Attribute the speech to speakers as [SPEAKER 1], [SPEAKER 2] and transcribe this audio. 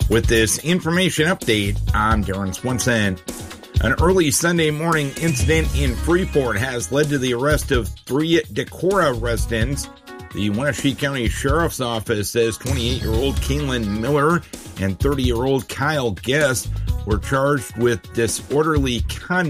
[SPEAKER 1] With this information update, I'm Darren Swenson. An early Sunday morning incident in Freeport has led to the arrest of 3 Decorah residents. The Wenatchee County Sheriff's Office says 28-year-old Kaylin Miller and 30-year-old Kyle Guest were charged with disorderly conduct